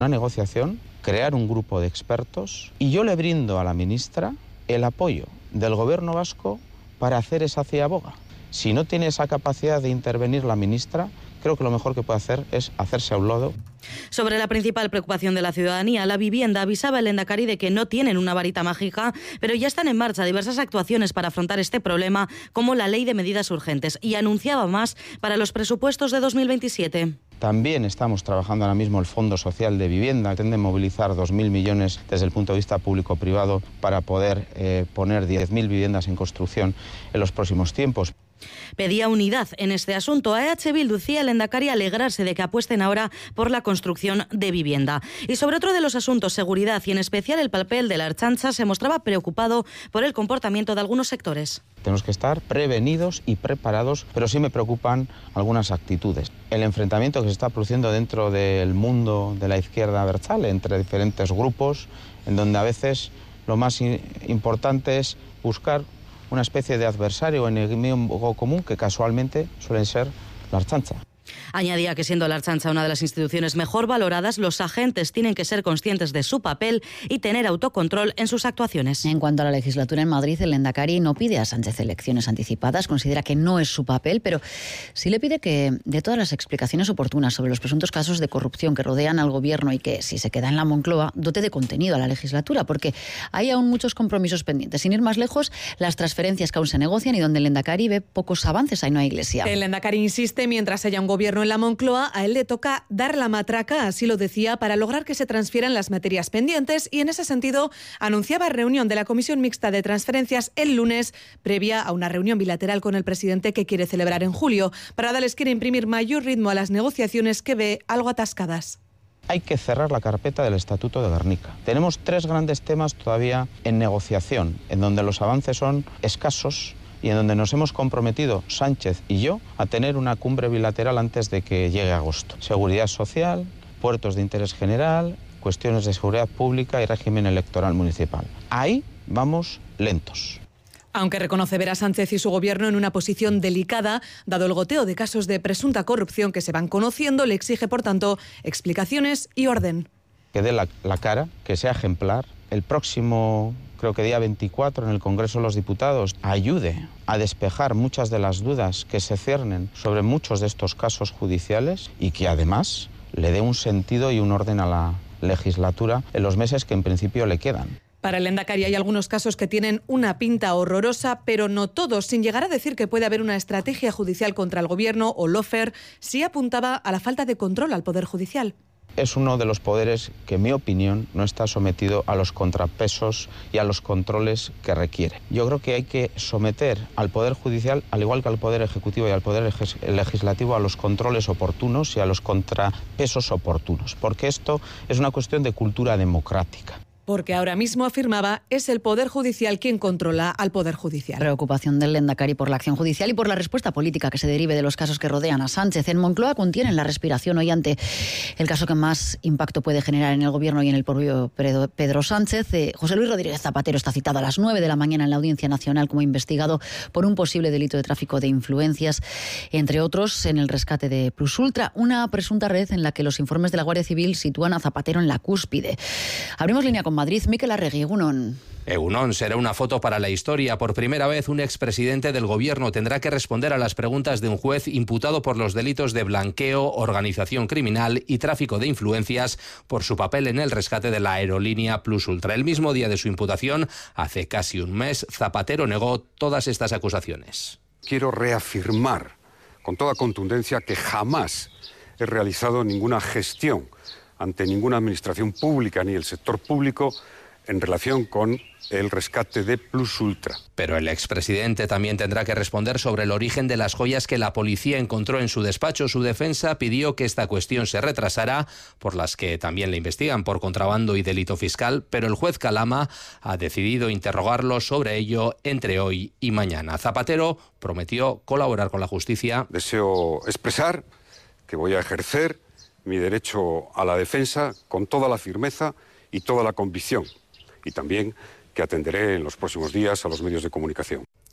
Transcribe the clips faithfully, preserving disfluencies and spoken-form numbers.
Una negociación, crear un grupo de expertos y yo le brindo a la ministra el apoyo del gobierno vasco para hacer esa ciaboga. Si no tiene esa capacidad de intervenir la ministra, creo que lo mejor que puede hacer es hacerse a un lado. Sobre la principal preocupación de la ciudadanía, la vivienda, avisaba el Lehendakari de que no tienen una varita mágica, pero ya están en marcha diversas actuaciones para afrontar este problema, como la Ley de Medidas Urgentes, y anunciaba más para los presupuestos de dos mil veintisiete. También estamos trabajando ahora mismo el Fondo Social de Vivienda, que pretende movilizar dos mil millones desde el punto de vista público-privado para poder eh, poner diez mil viviendas en construcción en los próximos tiempos. Pedía unidad en este asunto. A E H Bildu decía el Lehendakari alegrarse de que apuesten ahora por la construcción de vivienda. Y sobre otro de los asuntos, seguridad, y en especial el papel de la Ertzaintza, se mostraba preocupado por el comportamiento de algunos sectores. Tenemos que estar prevenidos y preparados, pero sí me preocupan algunas actitudes. El enfrentamiento que se está produciendo dentro del mundo de la izquierda abertzale entre diferentes grupos, en donde a veces lo más importante es buscar una especie de adversario o enemigo común que casualmente suelen ser la Ertzaintza. Añadía que siendo la Ertzaintza una de las instituciones mejor valoradas, los agentes tienen que ser conscientes de su papel y tener autocontrol en sus actuaciones. En cuanto a la legislatura en Madrid, el Lehendakari no pide a Sánchez elecciones anticipadas, considera que no es su papel, pero sí le pide que dé todas las explicaciones oportunas sobre los presuntos casos de corrupción que rodean al gobierno y que, si se queda en la Moncloa, dote de contenido a la legislatura, porque hay aún muchos compromisos pendientes. Sin ir más lejos, las transferencias que aún se negocian y donde el Lehendakari ve pocos avances, ahí no hay iglesia. El Lehendakari insiste, mientras haya un gobierno en la Moncloa, a él le toca dar la matraca, así lo decía, para lograr que se transfieran las materias pendientes, y en ese sentido anunciaba reunión de la Comisión Mixta de Transferencias el lunes, previa a una reunión bilateral con el presidente que quiere celebrar en julio. Pradales quiere imprimir mayor ritmo a las negociaciones que ve algo atascadas. Hay que cerrar la carpeta del Estatuto de Gernika. Tenemos tres grandes temas todavía en negociación, en donde los avances son escasos y en donde nos hemos comprometido, Sánchez y yo, a tener una cumbre bilateral antes de que llegue agosto. Seguridad social, puertos de interés general, cuestiones de seguridad pública y régimen electoral municipal. Ahí vamos lentos. Aunque reconoce ver a Sánchez y su gobierno en una posición delicada, dado el goteo de casos de presunta corrupción que se van conociendo, le exige, por tanto, explicaciones y orden. Que dé la, la cara, que sea ejemplar. El próximo, creo que día veinticuatro, en el Congreso de los Diputados, ayude a despejar muchas de las dudas que se ciernen sobre muchos de estos casos judiciales y que además le dé un sentido y un orden a la legislatura en los meses que en principio le quedan. Para el Lehendakari hay algunos casos que tienen una pinta horrorosa, pero no todos. Sin llegar a decir que puede haber una estrategia judicial contra el gobierno o lawfare, sí apuntaba a la falta de control al Poder Judicial. Es uno de los poderes que, en mi opinión, no está sometido a los contrapesos y a los controles que requiere. Yo creo que hay que someter al Poder Judicial, al igual que al Poder Ejecutivo y al Poder Legislativo, a los controles oportunos y a los contrapesos oportunos, porque esto es una cuestión de cultura democrática. Porque ahora mismo, afirmaba, es el Poder Judicial quien controla al Poder Judicial. Preocupación del Lehendakari por la acción judicial y por la respuesta política que se derive de los casos que rodean a Sánchez. En Moncloa contienen la respiración hoy ante el caso que más impacto puede generar en el gobierno y en el propio Pedro Sánchez. Eh, José Luis Rodríguez Zapatero está citado a las nueve de la mañana en la Audiencia Nacional como investigado por un posible delito de tráfico de influencias, entre otros en el rescate de Plus Ultra, una presunta red en la que los informes de la Guardia Civil sitúan a Zapatero en la cúspide. Abrimos línea con Madrid. Mikel Arregui, Egunon. Egunon, será una foto para la historia. Por primera vez, un expresidente del gobierno tendrá que responder a las preguntas de un juez imputado por los delitos de blanqueo, organización criminal y tráfico de influencias por su papel en el rescate de la aerolínea Plus Ultra. El mismo día de su imputación, hace casi un mes, Zapatero negó todas estas acusaciones. Quiero reafirmar con toda contundencia que jamás he realizado ninguna gestión ante ninguna administración pública ni el sector público en relación con el rescate de Plus Ultra. Pero el expresidente también tendrá que responder sobre el origen de las joyas que la policía encontró en su despacho. Su defensa pidió que esta cuestión se retrasara, por las que también le investigan por contrabando y delito fiscal, pero el juez Calama ha decidido interrogarlo sobre ello entre hoy y mañana. Zapatero prometió colaborar con la justicia. Deseo expresar que voy a ejercer mi derecho a la defensa con toda la firmeza y toda la convicción, y también que atenderé en los próximos días a los medios de comunicación.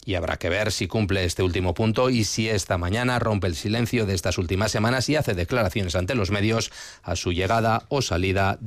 Y habrá que ver si cumple este último punto y si esta mañana rompe el silencio de estas últimas semanas y hace declaraciones ante los medios a su llegada o salida